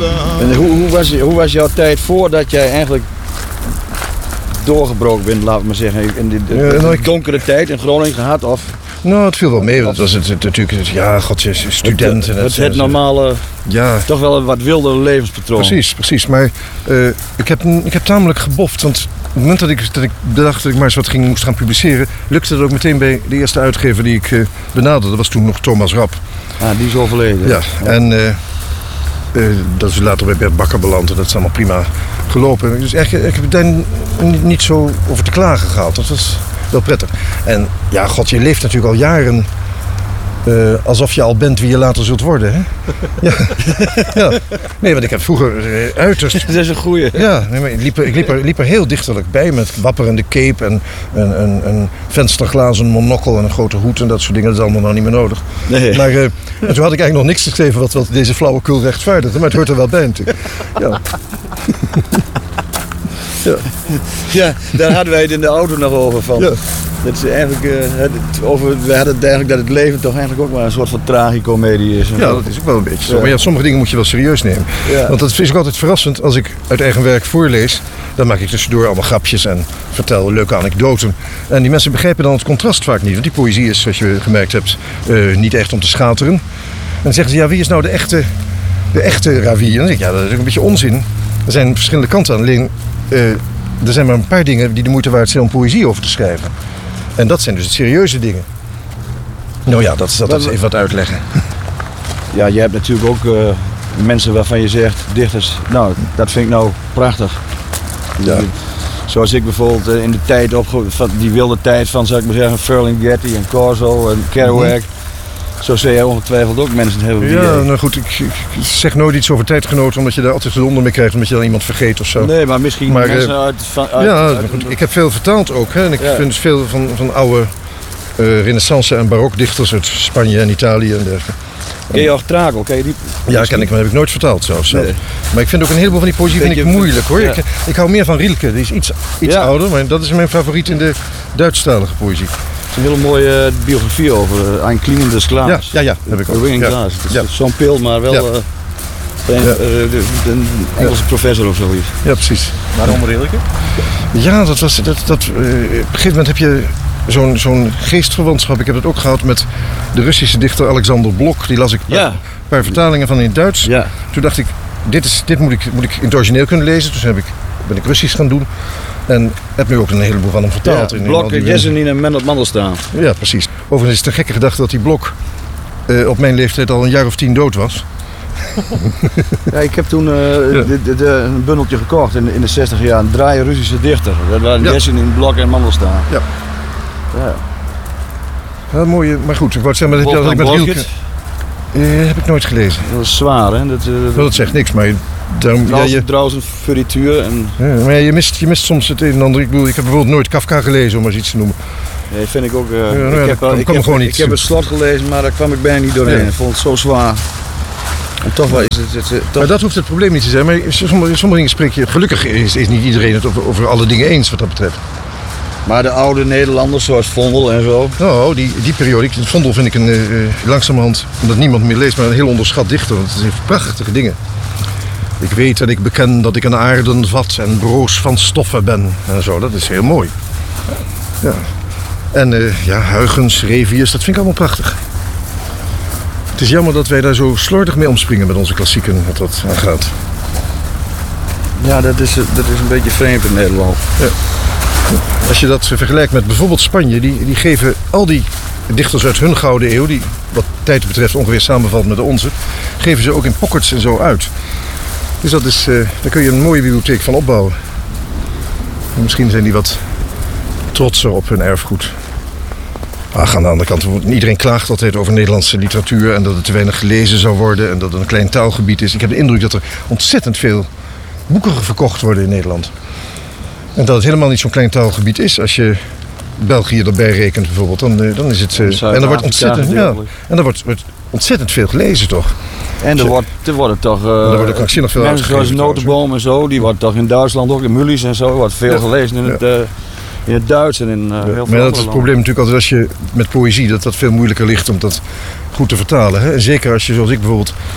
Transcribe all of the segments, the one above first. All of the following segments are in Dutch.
En hoe was jouw tijd voordat jij eigenlijk doorgebroken bent, laten we maar zeggen, in de donkere tijd in Groningen gehad? Of? Nou, het viel wel mee. Dat was natuurlijk, student. Het normale, toch wel een wat wilder levenspatroon. Precies. Maar ik heb tamelijk geboft. Want op het moment dat ik dacht dat ik maar eens wat moest gaan publiceren, lukte het ook meteen bij de eerste uitgever die ik benaderde. Dat was toen nog Thomas Rapp. Die is overleden. Ja, en dat is later bij Bert Bakker beland en dat is allemaal prima gelopen. Dus ik heb daar niet zo over te klagen gehad. Dat was wel prettig. En ja, god, je leeft natuurlijk al jaren alsof je al bent wie je later zult worden, hè? Ja. Nee, want ik heb vroeger uiterst... Dat is een goeie. Ja, nee, maar ik liep er heel dichterlijk bij met wapperende cape en een vensterglazen monokkel en een grote hoed en dat soort dingen. Dat is allemaal nog niet meer nodig. Nee. Maar en toen had ik eigenlijk nog niks geschreven wat deze flauwekul rechtvaardigde, maar het hoort er wel bij natuurlijk. Ja. Ja, daar hadden wij het in de auto nog over van. Ja. Dat is eigenlijk, we hadden het eigenlijk dat het leven toch eigenlijk ook maar een soort van tragicomedie is. Ja, dat is ook wel een beetje zo. Maar ja, sommige dingen moet je wel serieus nemen. Ja. Want dat vind ik altijd verrassend. Als ik uit eigen werk voorlees, dan maak ik tussendoor allemaal grapjes en vertel leuke anekdoten. En die mensen begrijpen dan het contrast vaak niet. Want die poëzie is, zoals je gemerkt hebt, niet echt om te schateren. En dan zeggen ze, ja, wie is nou de echte Ravi? En dan zeg ik, ja, dat is ook een beetje onzin. Er zijn verschillende kanten aan. Alleen, er zijn maar een paar dingen die de moeite waard zijn om poëzie over te schrijven. En dat zijn dus de serieuze dingen. Nou ja, dat is even wat uitleggen. Ja, je hebt natuurlijk ook mensen waarvan je zegt, dichters, nou, dat vind ik nou prachtig. Ja. Zoals ik bijvoorbeeld in de tijd van die wilde tijd van, zou ik maar zeggen, Ferlinghetti en Corso en Kerouac. Zo zou jij ongetwijfeld ook mensen hebben. Ja, nou goed, ik zeg nooit iets over tijdgenoten, omdat je daar altijd de onder mee krijgt, omdat je dan iemand vergeet of zo. Nee, maar misschien mensen uit ik heb veel vertaald ook, hè, en ik vind dus veel van oude renaissance- en barokdichters uit Spanje en Italië en dergelijke. Georg Trakl, ken je die? Ja, ken ik, maar heb ik nooit vertaald zelfs. Nee. Maar ik vind ook een heleboel van die poëzie vind ik moeilijk, hoor. Ja. Ik hou meer van Rilke, die is iets ouder, maar dat is mijn favoriet in de Duitsstalige poëzie. Het is een hele mooie biografie over Ein Klimendes Glas. Ja, heb ik ook. Glas. Het is zo'n pil, maar wel een Engelse professor of zoiets. Ja, precies. Waarom Rilke? Ja, op een gegeven moment heb je zo'n geestverwantschap. Ik heb het ook gehad met de Russische dichter Alexander Blok. Die las ik een paar vertalingen van in het Duits. Ja. Toen dacht ik, dit moet ik in het origineel kunnen lezen. Dus ben ik Russisch gaan doen. En heb nu ook een heleboel van hem vertaald. Ja, Blok, Jesenin en Mandelstam. Ja, precies. Overigens is het een gekke gedachte dat die Blok op mijn leeftijd al een jaar of 10 dood was. Ja, ik heb toen een bundeltje gekocht in de 60 jaar. Een draaie Russische dichter. Dat waren Jesenin, Blok en Mandelstam. Ja, mooie, maar goed, ik wou zeggen, dat heb ik met Rilke. Heb ik nooit gelezen. Dat is zwaar, hè? Dat zegt niks, maar Trouwens een furituur. Maar je mist soms het een en ander. Ik heb bijvoorbeeld nooit Kafka gelezen, om maar eens iets te noemen. Nee, vind ik ook. Ik heb het slot gelezen, maar daar kwam ik bijna niet doorheen. Ik vond het zo zwaar. En toch wel is het Maar dat hoeft het probleem niet te zijn. Maar sommige dingen spreek je... Gelukkig is niet iedereen het over alle dingen eens wat dat betreft. Maar de oude Nederlanders, zoals Vondel en zo. Nou, die periode. Vondel vind ik langzamerhand, omdat niemand meer leest, maar een heel onderschat dichter. Want het zijn prachtige dingen. Ik weet en ik beken dat ik een aarden vat en broos van stoffen ben. En zo, dat is heel mooi. Ja. En Huygens, Revius, dat vind ik allemaal prachtig. Het is jammer dat wij daar zo slordig mee omspringen met onze klassieken, wat dat aangaat. Ja, dat is een beetje vreemd in Nederland. Ja. Als je dat vergelijkt met bijvoorbeeld Spanje, die geven al die dichters uit hun gouden eeuw, die wat tijd betreft ongeveer samenvalt met de onze, geven ze ook in pockets en zo uit. Dus daar kun je een mooie bibliotheek van opbouwen. En misschien zijn die wat trotser op hun erfgoed. Ach, aan de andere kant, iedereen klaagt altijd over Nederlandse literatuur en dat het te weinig gelezen zou worden en dat het een klein taalgebied is. Ik heb de indruk dat er ontzettend veel boeken verkocht worden in Nederland. En dat het helemaal niet zo'n klein taalgebied is. Als je België erbij rekent bijvoorbeeld, dan is het... en er wordt ontzettend veel gelezen, toch? En er worden toch... er worden krankzinnig veel mensen zoals Notenboom en zo, die wordt toch in Duitsland ook, in Mullis en zo, wordt veel gelezen in het Duits en in heel veel. Maar dat is het probleem natuurlijk altijd als je met poëzie, dat veel moeilijker ligt om dat goed te vertalen. Hè? En zeker als je, zoals ik bijvoorbeeld,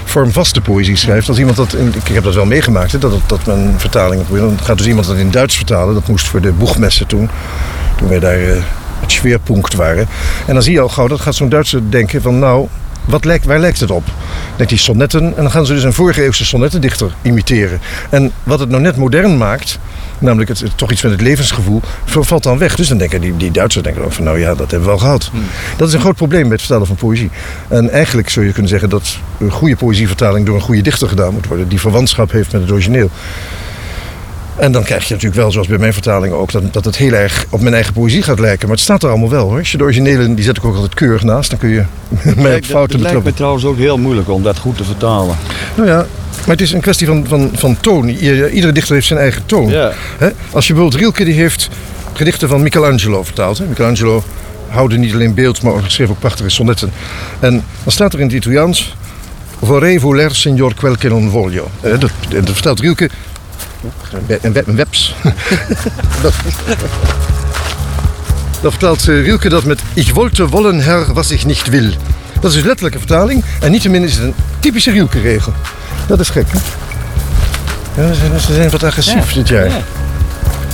vormvaste poëzie schrijft. Als iemand dat, ik heb dat wel meegemaakt, hè, dat men vertalingen probeert. Dan gaat dus iemand dat in Duits vertalen. Dat moest voor de boegmessen toen wij daar het schweerpunkt waren. En dan zie je al gauw, dat gaat zo'n Duitser denken van nou, waar lijkt het op? Denkt hij sonnetten en dan gaan ze dus een vorige eeuwse sonnettendichter imiteren. En wat het nou net modern maakt, namelijk toch iets met het levensgevoel, valt dan weg. Dus dan denken die Duitsers denken ook van nou ja, dat hebben we al gehad. Dat is een groot probleem bij het vertalen van poëzie. En eigenlijk zou je kunnen zeggen dat een goede poëzievertaling door een goede dichter gedaan moet worden, die verwantschap heeft met het origineel. En dan krijg je natuurlijk wel, zoals bij mijn vertalingen ook, dat het heel erg op mijn eigen poëzie gaat lijken. Maar het staat er allemaal wel hoor. Als je de originele, die zet ik ook altijd keurig naast, dan kun je mij op fouten betrappen. Het lijkt me trouwens ook heel moeilijk om dat goed te vertalen. Nou ja, maar het is een kwestie van toon. Iedere dichter heeft zijn eigen toon. Ja. Als je bijvoorbeeld Rilke, die heeft gedichten van Michelangelo vertaald. Michelangelo houdde niet alleen beeld, maar schreef ook prachtige sonnetten. En dan staat er in het Italiaans: Vorrei voler signor quel che non voglio. Dat vertelt Rilke. Een weps. Dat vertelt Rilke dat met Ich wollte wollen Herr was ich nicht will. Dat is dus letterlijke vertaling. En niettemin is het een typische Rilke-regel. Dat is gek, hè? Ja, ze zijn wat agressief dit jaar. Ja.